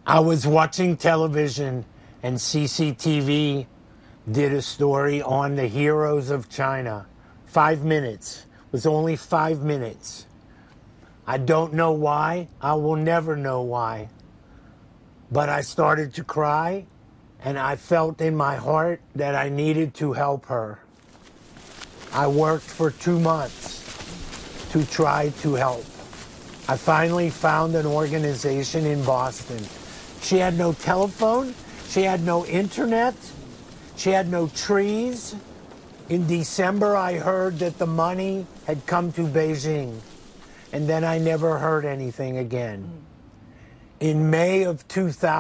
I was watching television and CCTV did a story on the heroes of China. 5 minutes. It was only 5 minutes. I don't know why. I will never know why. But I started to cry, and I felt in my heart that I needed to help her. I worked for 2 months to try to help. I finally found an organization in Boston. She had no telephone. She had no internet. She had no trees. In December, I heard that the money had come to Beijing, and then I never heard anything again. In May of 2000,